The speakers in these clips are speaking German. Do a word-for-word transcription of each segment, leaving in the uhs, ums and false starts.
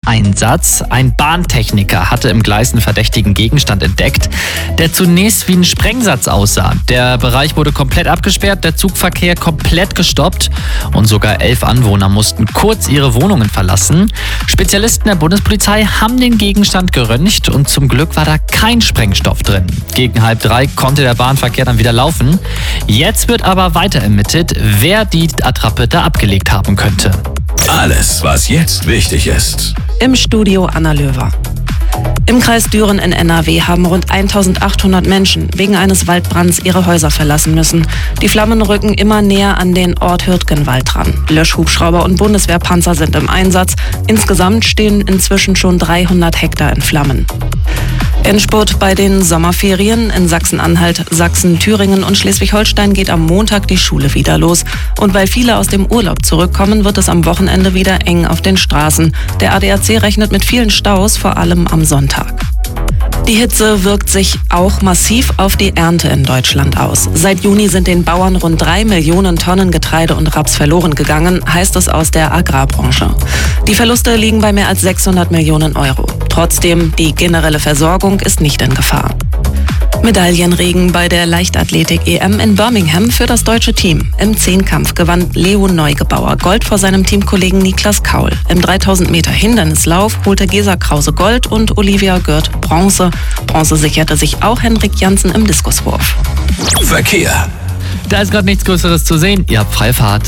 Einsatz. Ein Bahntechniker hatte im Gleis einen verdächtigen Gegenstand entdeckt, der zunächst wie ein Sprengsatz aussah. Der Bereich wurde komplett abgesperrt, der Zugverkehr komplett gestoppt und sogar elf Anwohner mussten kurz ihre Wohnungen verlassen. Spezialisten der Bundespolizei haben den Gegenstand geröntgt und zum Glück war da kein Sprengstoff drin. Gegen halb drei konnte der Bahnverkehr dann wieder laufen. Jetzt wird aber weiter ermittelt, wer die Attrappe da abgelegt haben könnte. Alles, was jetzt wichtig ist. Im Studio Anna Löwer. Im Kreis Düren in N R W haben rund eintausendachthundert Menschen wegen eines Waldbrands ihre Häuser verlassen müssen. Die Flammen rücken immer näher an den Ort Hürtgenwald ran. Löschhubschrauber und Bundeswehrpanzer sind im Einsatz. Insgesamt stehen inzwischen schon dreihundert Hektar in Flammen. Endspurt bei den Sommerferien. In Sachsen-Anhalt, Sachsen, Thüringen und Schleswig-Holstein geht am Montag die Schule wieder los. Und weil viele aus dem Urlaub zurückkommen, wird es am Wochenende wieder eng auf den Straßen. Der A D A C rechnet mit vielen Staus, vor allem am Sonntag. Die Hitze wirkt sich auch massiv auf die Ernte in Deutschland aus. Seit Juni sind den Bauern rund drei Millionen Tonnen Getreide und Raps verloren gegangen, heißt es aus der Agrarbranche. Die Verluste liegen bei mehr als sechshundert Millionen Euro. Trotzdem, die generelle Versorgung ist nicht in Gefahr. Medaillenregen bei der Leichtathletik-E M in Birmingham für das deutsche Team. Im Zehnkampf gewann Leo Neugebauer Gold vor seinem Teamkollegen Niklas Kaul. Im dreitausend Meter Hindernislauf holte Gesa Krause Gold und Olivia Gürt Bronze. Bronze sicherte sich auch Henrik Janssen im Diskuswurf. Verkehr. Da ist gerade nichts Größeres zu sehen. Ihr habt Freifahrt.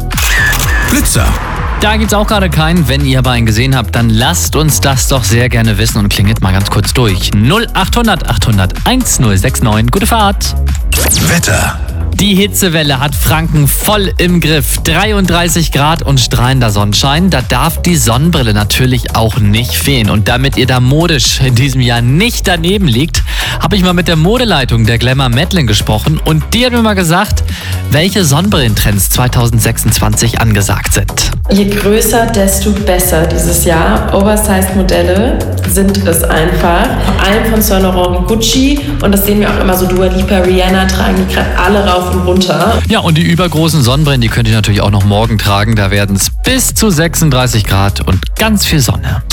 Blitzer. Da gibt's auch gerade keinen. Wenn ihr aber einen gesehen habt, dann lasst uns das doch sehr gerne wissen und klingelt mal ganz kurz durch. null achthundert achthundert1069. Gute Fahrt. Wetter. Die Hitzewelle hat Franken voll im Griff. dreiunddreißig Grad und strahlender Sonnenschein. Da darf die Sonnenbrille natürlich auch nicht fehlen. Und damit ihr da modisch in diesem Jahr nicht daneben liegt, habe ich mal mit der Modeleitung der Glamour Madeline gesprochen. Und die hat mir mal gesagt, welche Sonnenbrillentrends zwanzig sechsundzwanzig angesagt sind. Je größer, desto besser dieses Jahr. Oversized-Modelle sind es einfach. Vor allem von Saint Laurent und Gucci. Und das sehen wir auch immer so. Dua Lipa, Rihanna tragen die gerade alle rauf und runter. Ja, und die übergroßen Sonnenbrillen, die könnt ihr natürlich auch noch morgen tragen. Da werden es bis zu sechsunddreißig Grad und ganz viel Sonne.